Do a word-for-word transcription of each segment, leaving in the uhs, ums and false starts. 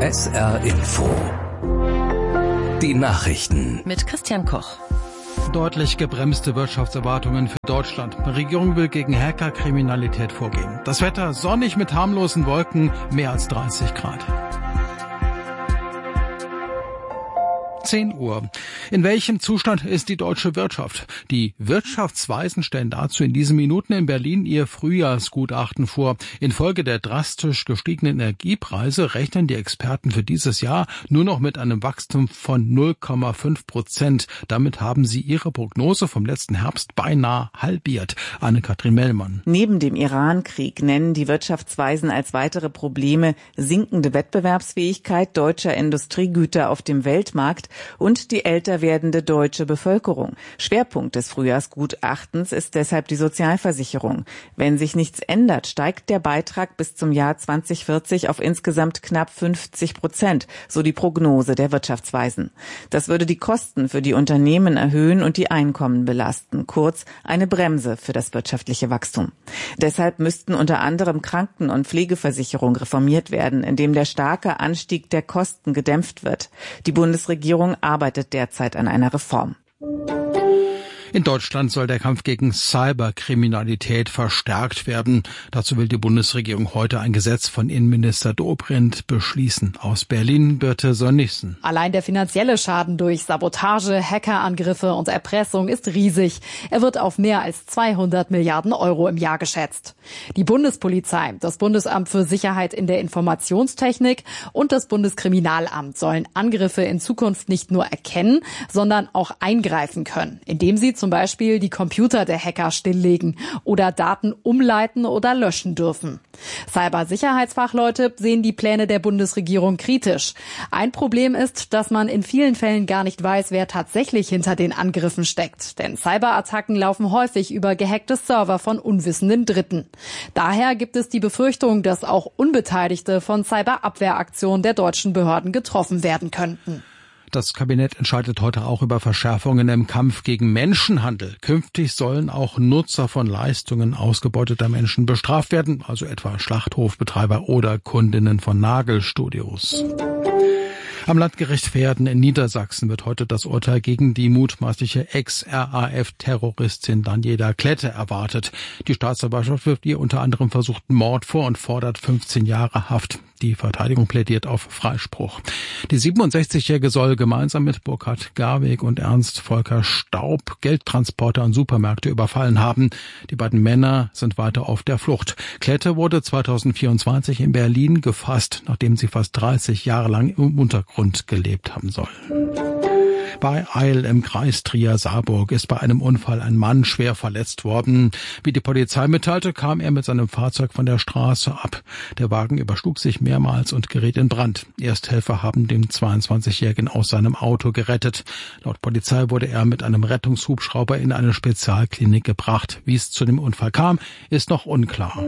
S R Info. Die Nachrichten. Mit Christian Koch. Deutlich gebremste Wirtschaftserwartungen für Deutschland. Die Regierung will gegen Hackerkriminalität vorgehen. Das Wetter sonnig mit harmlosen Wolken, mehr als dreißig Grad. zehn Uhr. In welchem Zustand ist die deutsche Wirtschaft? Die Wirtschaftsweisen stellen dazu in diesen Minuten in Berlin ihr Frühjahrsgutachten vor. Infolge der drastisch gestiegenen Energiepreise rechnen die Experten für dieses Jahr nur noch mit einem Wachstum von null Komma fünf Prozent. Damit haben sie ihre Prognose vom letzten Herbst beinahe halbiert. Anne-Kathrin Mellmann. Neben dem Iran-Krieg nennen die Wirtschaftsweisen als weitere Probleme sinkende Wettbewerbsfähigkeit deutscher Industriegüter auf dem Weltmarkt und die älter werdende deutsche Bevölkerung. Schwerpunkt des Frühjahrsgutachtens ist deshalb die Sozialversicherung. Wenn sich nichts ändert, steigt der Beitrag bis zum Jahr zwanzig vierzig auf insgesamt knapp fünfzig Prozent, so die Prognose der Wirtschaftsweisen. Das würde die Kosten für die Unternehmen erhöhen und die Einkommen belasten. Kurz, eine Bremse für das wirtschaftliche Wachstum. Deshalb müssten unter anderem Kranken- und Pflegeversicherung reformiert werden, indem der starke Anstieg der Kosten gedämpft wird. Die Bundesregierung arbeitet derzeit an einer Reform. In Deutschland soll der Kampf gegen Cyberkriminalität verstärkt werden. Dazu will die Bundesregierung heute ein Gesetz von Innenminister Dobrindt beschließen. Aus Berlin, Birte Sönnigsen. Allein der finanzielle Schaden durch Sabotage, Hackerangriffe und Erpressung ist riesig. Er wird auf mehr als zweihundert Milliarden Euro im Jahr geschätzt. Die Bundespolizei, das Bundesamt für Sicherheit in der Informationstechnik und das Bundeskriminalamt sollen Angriffe in Zukunft nicht nur erkennen, sondern auch eingreifen können, indem sie zum Beispiel die Computer der Hacker stilllegen oder Daten umleiten oder löschen dürfen. Cybersicherheitsfachleute sehen die Pläne der Bundesregierung kritisch. Ein Problem ist, dass man in vielen Fällen gar nicht weiß, wer tatsächlich hinter den Angriffen steckt. Denn Cyberattacken laufen häufig über gehackte Server von unwissenden Dritten. Daher gibt es die Befürchtung, dass auch Unbeteiligte von Cyberabwehraktionen der deutschen Behörden getroffen werden könnten. Das Kabinett entscheidet heute auch über Verschärfungen im Kampf gegen Menschenhandel. Künftig sollen auch Nutzer von Leistungen ausgebeuteter Menschen bestraft werden, also etwa Schlachthofbetreiber oder Kundinnen von Nagelstudios. Am Landgericht Verden in Niedersachsen wird heute das Urteil gegen die mutmaßliche Ex-R A F-Terroristin Daniela Klette erwartet. Die Staatsanwaltschaft wirft ihr unter anderem versuchten Mord vor und fordert fünfzehn Jahre Haft. Die Verteidigung plädiert auf Freispruch. Die siebenundsechzigjährige soll gemeinsam mit Burkhard Garweg und Ernst Volker Staub Geldtransporter und Supermärkte überfallen haben. Die beiden Männer sind weiter auf der Flucht. Klette wurde zweitausendvierundzwanzig in Berlin gefasst, nachdem sie fast dreißig Jahre lang im Untergrund gelebt haben soll. Bei Eil im Kreis Trier-Saarburg ist bei einem Unfall ein Mann schwer verletzt worden. Wie die Polizei mitteilte, kam er mit seinem Fahrzeug von der Straße ab. Der Wagen überschlug sich mehrmals und geriet in Brand. Ersthelfer haben den zweiundzwanzigjährigen aus seinem Auto gerettet. Laut Polizei wurde er mit einem Rettungshubschrauber in eine Spezialklinik gebracht. Wie es zu dem Unfall kam, ist noch unklar.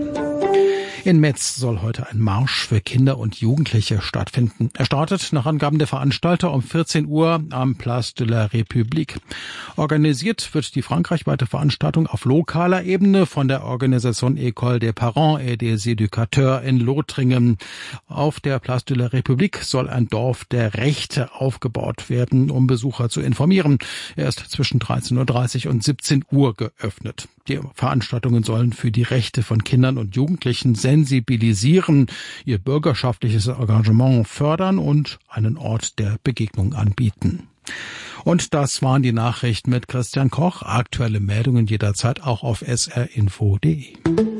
In Metz soll heute ein Marsch für Kinder und Jugendliche stattfinden. Er startet nach Angaben der Veranstalter um vierzehn Uhr am Place de la République. Organisiert wird die frankreichweite Veranstaltung auf lokaler Ebene von der Organisation École des Parents et des Éducateurs in Lothringen. Auf der Place de la République soll ein Dorf der Rechte aufgebaut werden, um Besucher zu informieren. Er ist zwischen dreizehn Uhr dreißig und siebzehn Uhr geöffnet. Die Veranstaltungen sollen für die Rechte von Kindern und Jugendlichen sensibilisieren, ihr bürgerschaftliches Engagement fördern und einen Ort der Begegnung anbieten. Und das waren die Nachrichten mit Christian Koch. Aktuelle Meldungen jederzeit auch auf s r info punkt d e.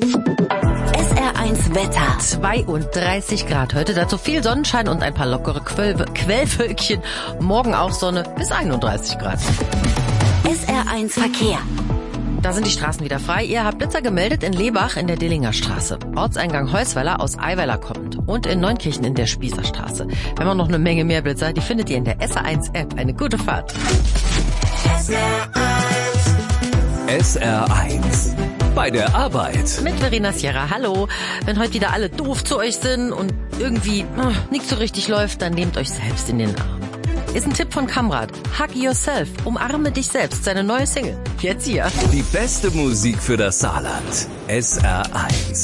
S R eins Wetter. zweiunddreißig Grad heute, dazu viel Sonnenschein und ein paar lockere Quell- Quellwölkchen. Morgen auch Sonne bis einunddreißig Grad. S R eins Verkehr. Da sind die Straßen wieder frei. Ihr habt Blitzer gemeldet in Lebach in der Dillinger Straße. Ortseingang Heusweiler aus Eiweiler kommend. Und in Neunkirchen in der Spießerstraße. Wir haben auch noch eine Menge mehr Blitzer. Die findet ihr in der S R eins App. Eine gute Fahrt. S R eins. S R eins. Bei der Arbeit. Mit Verena Sierra. Hallo. Wenn heute wieder alle doof zu euch sind und irgendwie oh, nichts so richtig läuft, dann nehmt euch selbst in den Arm. Ist ein Tipp von Kamrat. Hug Yourself. Umarme dich selbst. Seine neue Single. Jetzt hier. Die beste Musik für das Saarland. S R eins.